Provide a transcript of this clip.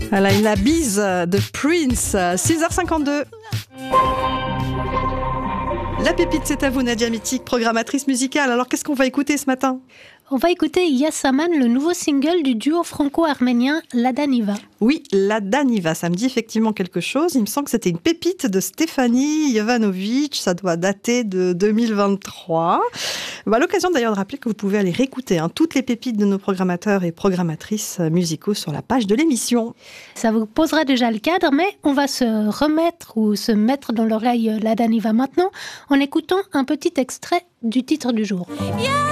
Voilà, la bise de Prince, 6h52. La pépite, c'est à vous, Nadia Mitik, programmatrice musicale. Alors, qu'est-ce qu'on va écouter ce matin ? On va écouter Yasaman, le nouveau single du duo franco-arménien Lada Niva. Oui, Lada Niva, ça me dit effectivement quelque chose. Il me semble que c'était une pépite de Stefani Jovanovic. Ça doit dater de 2023. À l'occasion d'ailleurs de rappeler que vous pouvez aller réécouter toutes les pépites de nos programmateurs et programmatrices musicaux sur la page de l'émission. Ça vous posera déjà le cadre, mais on va se mettre dans l'oreille Lada Niva maintenant en écoutant un petit extrait du titre du jour.